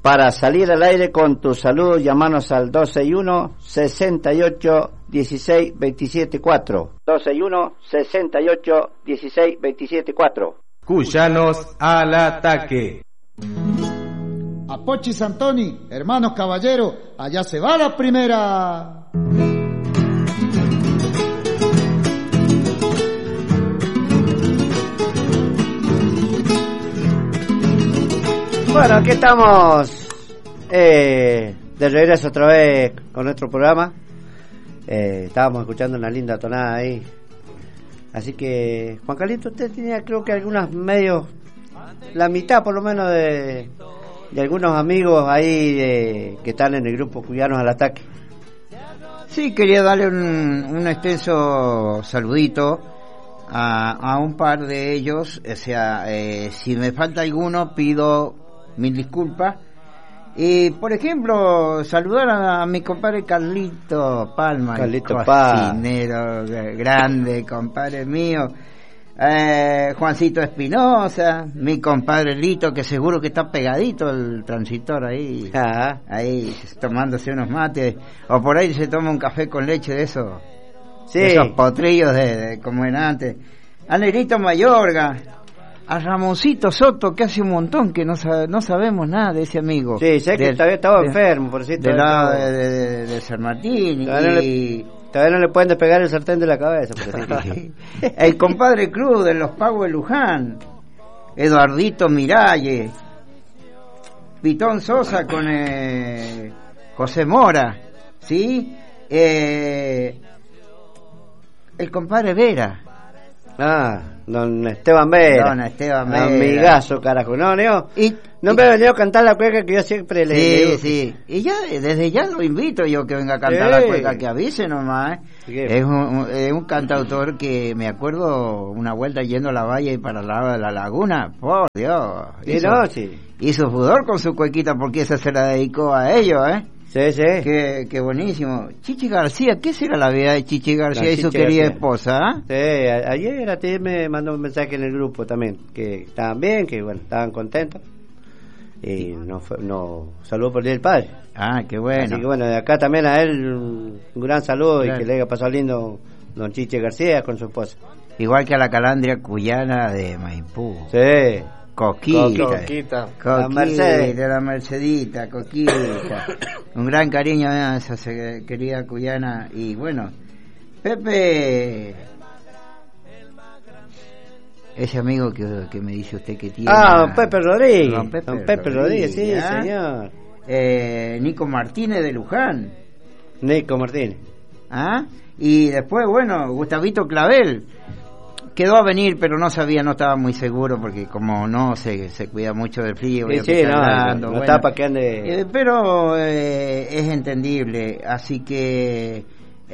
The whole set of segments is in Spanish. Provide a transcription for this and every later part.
Para salir al aire con tu salud, llamanos al 261-68-16-27-4. 261-68-16-27-4. Cuyanos al ataque. A Pochi Santoni, hermanos caballeros, allá se va la primera. Bueno, aquí estamos de regreso otra vez con nuestro programa. Estábamos escuchando una linda tonada ahí. Así que, Juan Carlito, usted tenía creo que algunos medios, la mitad por lo menos de algunos amigos ahí que están en el grupo Cuyanos al Ataque. Sí, quería darle un extenso saludito a un par de ellos. O sea, si me falta alguno, pido mil disculpas. Por ejemplo, saludar a mi compadre Carlito Palma, cocinero grande, compadre mío. Juancito Espinosa, mi compadre Lito, que seguro que está pegadito el transitor ahí, ahí tomándose unos mates, o por ahí se toma un café con leche de esos, sí, de esos potrillos de como en antes. A Negrito Mayorga, a Ramoncito Soto, que hace un montón que no sabemos nada de ese amigo. Sí, sé que todavía estaba enfermo, por cierto. Del lado de San Martín. Todavía no le pueden despegar el sartén de la cabeza. El compadre Cruz de los Pagos de Luján, Eduardito Miralle, Pitón Sosa con José Mora, ¿sí? El compadre Vera. Don Esteban Vera. Don Amigazo, carajo. No me ha venido a cantar la cueca que yo siempre le digo. Sí. Y ya, desde ya lo invito yo que venga a cantar la cueca, que avise nomás. Es un cantautor que me acuerdo una vuelta yendo a la valle y para el lado de la laguna. Por Dios. Hizo furor con su cuequita porque esa se la dedicó a ellos, Sí. Qué buenísimo. Chichi García, ¿qué será la vida de Chichi García y su querida esposa? Sí, ayer me mandó un mensaje en el grupo también, que estaban bien, que bueno, estaban contentos. Y saludo por el Día del Padre. Qué bueno. Así que bueno, de acá también a él un gran saludo, claro. Y que le haya pasado lindo don Chichi García con su esposa. Igual que a la calandria cuyana de Maipú. Sí. Coquita. La Mercedita, Coquita. Un gran cariño a esa querida cuyana. Y bueno, Pepe, ese amigo que me dice usted que tiene. Don Pepe Rodríguez. Don Pepe Rodríguez, sí, señor. Nico Martínez de Luján. Nico Martínez. Y después, bueno, Gustavito Clavel. Quedó a venir, pero no estaba muy seguro, porque como no se cuida mucho del frío. No está para que ande. Pero es entendible, así que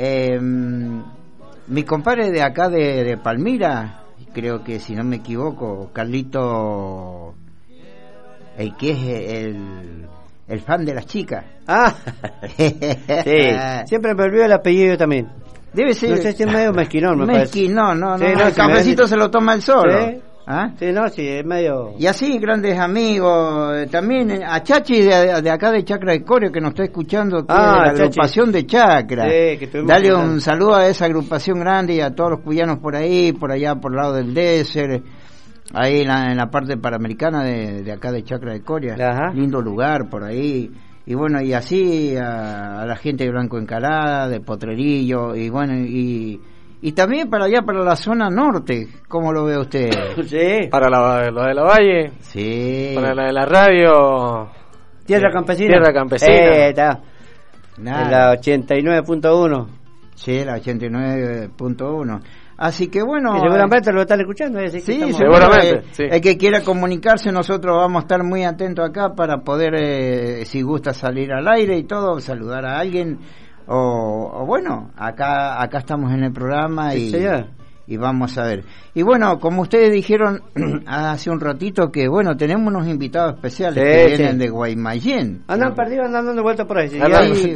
mi compadre de acá de Palmira, creo que si no me equivoco, Carlito, el que es el fan de las chicas. Sí, siempre me olvido el apellido también. Debe ser. No sé si es medio mezquinón, me parece. No. El cafecito se lo toma el solo. Sí, sí, es medio. Y así, grandes amigos. También a Chachi de acá de Chacra de Corio, que nos está escuchando, de la agrupación de Chacra. Sí, dale un saludo a esa agrupación grande y a todos los cuyanos por ahí, por allá, por el lado del Desert. Ahí en la parte panamericana de acá de Chacra de Coria. Lindo lugar por ahí. Y bueno, y así a la gente de Blanco Encalada, de Potrerillo, y bueno, y también para allá, para la zona norte, ¿cómo lo ve usted? Sí. Para lo de la Valle. Sí. Para la de la radio. Tierra Campesina. Está. En la 89.1. Sí, la 89.1. Así que bueno, y seguramente lo están escuchando. Así que sí, seguramente. El que quiera comunicarse, nosotros vamos a estar muy atentos acá para poder, si gusta salir al aire y todo, saludar a alguien. O bueno, acá estamos en el programa, sí, y vamos a ver. Y bueno, como ustedes dijeron hace un ratito que bueno, tenemos unos invitados especiales que vienen de Guaymallén. Andan perdidos, andan dando vueltas por ahí. Sí,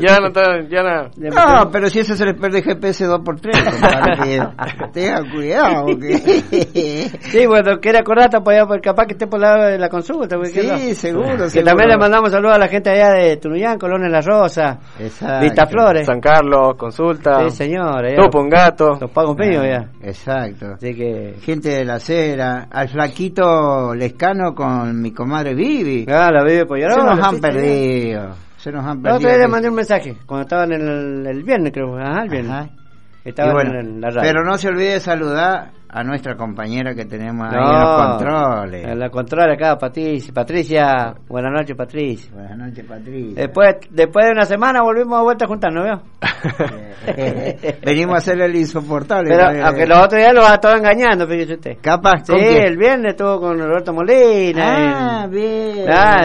no, pero si eso se les pierde GPS 2x3, para que tengan cuidado. Sí, bueno, quiere acordarte, pues capaz que esté por la lado de la consulta. Sí, seguro. Que también le mandamos saludos a la gente allá de Tunuyán, Colón en La Rosa, Vista Flores, San Carlos, consulta. Sí, señor. Tupungato. Los pagos míos ya. Exacto. Así que... gente de la acera, al flaquito Lescano con mi comadre Vivi. La Vivi Pollarón. Se nos han perdido. La otra vez le mandé un mensaje cuando estaban en el viernes, creo. Ajá, el viernes. Ajá. Estaban bueno, en la radio. pero no se olvide de saludar a nuestra compañera que tenemos ahí en los controles. En los controles acá, Patricia. Buenas noches, Patricia. Buenas noches, Patricia. Después de una semana volvimos a vuelta a juntarnos, ¿vio? Venimos a hacerle el insoportable. Pero aunque los otros días los estaba engañando, fíjese usted. Capaz. Sí, el viernes estuvo con Roberto Molina. Bien.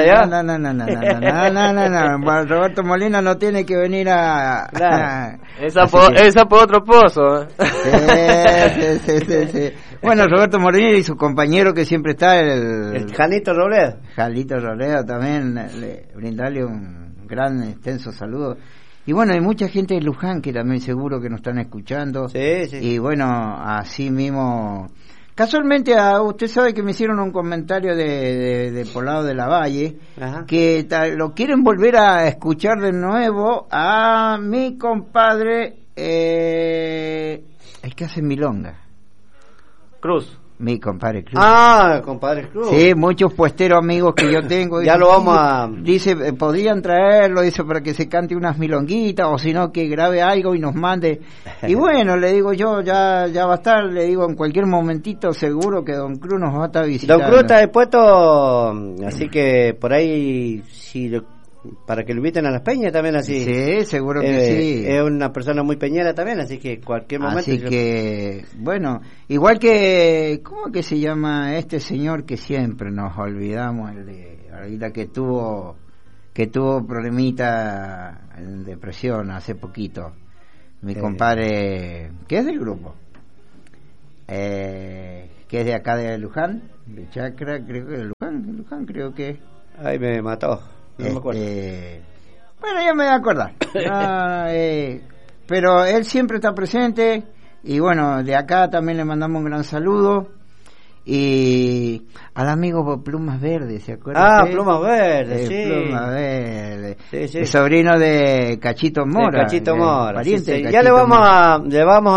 No. Roberto Molina no tiene que venir a... Claro. Esa por otro pozo. Sí. Bueno, Roberto Molina y su compañero que siempre está, el Jalito Robledo. Jalito Robledo también, brindarle un gran extenso saludo. Y bueno, hay mucha gente de Luján que también seguro que nos están escuchando. Sí. Y bueno, así mismo... Casualmente, usted sabe que me hicieron un comentario de Poblado de la Valle, que lo quieren volver a escuchar de nuevo a mi compadre, el que hace milonga. Cruz. Mi compadre Cruz. Compadre Cruz. Sí, muchos puesteros amigos que yo tengo. Ya lo vamos a... Dice, podrían traerlo, dice, para que se cante unas milonguitas, o si no, que grabe algo y nos mande. Y bueno, le digo yo, ya va a estar, le digo, en cualquier momentito seguro que Don Cruz nos va a estar visitando. Don Cruz está dispuesto, así que por ahí, para que lo inviten a las peñas también así. Sí, seguro que sí. Es una persona muy peñera también, así que cualquier momento. Así que, bueno, igual que, ¿cómo que se llama este señor que siempre nos olvidamos, el de ahorita que tuvo problemita en depresión hace poquito? Mi compadre, que es del grupo, que es de acá de Luján, de Chacra, creo que de Luján creo que. Ay, me mató. No me acuerdo. Bueno, ya me voy a acordar. Pero él siempre está presente. Y bueno, de acá también le mandamos un gran saludo. Y al amigo Plumas Verdes, ¿se acuerdan? Plumas Verdes, sí. Plumas Verdes. Sí. El sobrino de Cachito Mora. Cachito Mora. Pariente de Cachito ya le vamos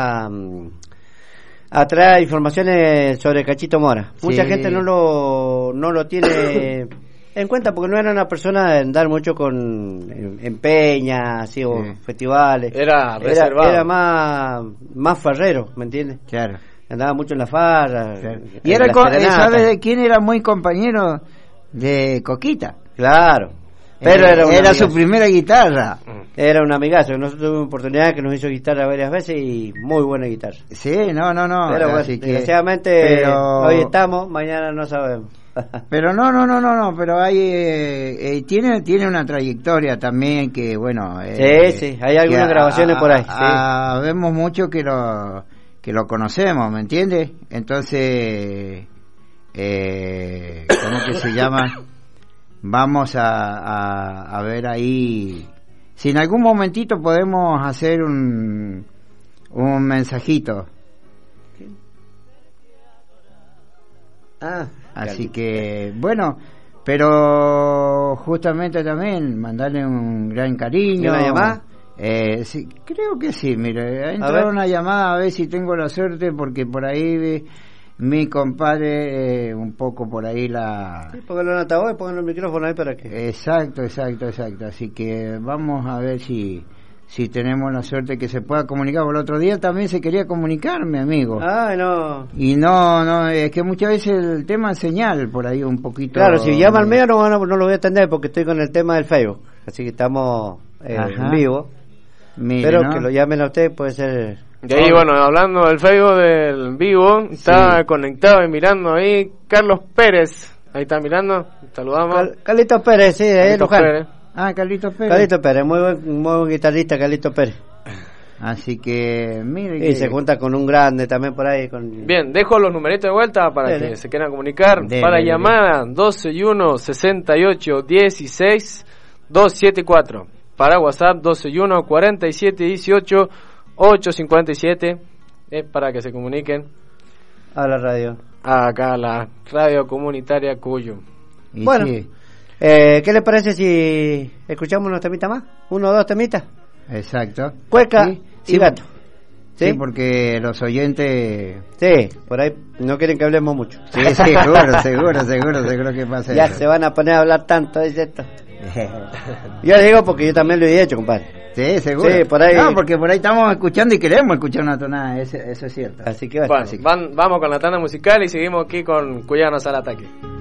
a traer informaciones sobre Cachito Mora. Mucha gente no lo tiene en cuenta porque no era una persona de andar mucho en peñas así, o festivales. Era reservado. Era más farrero, ¿me entiendes? Claro. Andaba mucho en la farra. Claro. Y era, ¿sabes de quién era muy compañero? De Coquita. Claro. Pero era su primera guitarra. Era un amigazo. Nosotros tuvimos oportunidad que nos hizo guitarra varias veces y muy buena guitarra. Sí, no. Pero bueno, desgraciadamente hoy estamos, mañana no sabemos. Pero no, pero hay tiene una trayectoria también que bueno. Sí, hay algunas grabaciones por ahí. Vemos mucho que lo conocemos, ¿me entiendes? Entonces, ¿cómo que se llama? Vamos a ver ahí si en algún momentito podemos hacer un mensajito. Así que bueno, pero justamente también mandarle un gran cariño. ¿Una llamada? Sí, creo que sí. Mire, entró una llamada, a ver si tengo la suerte, porque por ahí mi compadre un poco por ahí Sí, póngalo en altavoz y póngalo el micrófono ahí para que... Exacto. Así que vamos a ver si tenemos la suerte que se pueda comunicar. Por el otro día también se quería comunicar, mi amigo. No. Y no, es que muchas veces el tema es señal, por ahí un poquito... Claro, si llama al medio no lo voy a atender porque estoy con el tema del Facebook. Así que estamos en vivo. Mire, pero ¿no? que lo llamen a usted puede ser... Y ahí, bueno, hablando del Facebook del vivo, está conectado y mirando ahí Carlos Pérez. Ahí está mirando, saludamos. Carlitos Pérez, sí, de Carlitos Luján. Pérez. Carlitos Pérez. Carlitos Pérez, muy buen guitarrista, Carlitos Pérez. Así que, mire. Y se junta con un grande también por ahí. Bien, dejo los numeritos de vuelta para que se quieran comunicar. Para llamada 261 68 16 274. Para WhatsApp 261 47 18 857. Es para que se comuniquen a la radio. Acá, la radio comunitaria Cuyo. Y bueno, sí. ¿Qué les parece si escuchamos unos temitas más? ¿Uno o dos temitas? Exacto. Cueca y gato. ¿Sí? Porque los oyentes... Sí, por ahí no quieren que hablemos mucho. Sí, seguro que pasa ya eso. Se van a poner a hablar tanto, es esto. Yo digo porque yo también lo he hecho, compadre. Sí, seguro. Sí, por ahí. No, porque por ahí estamos escuchando y queremos escuchar una tonada, eso es cierto. Así que bueno, vamos con la tanda musical y seguimos aquí con Cuyanos al Ataque.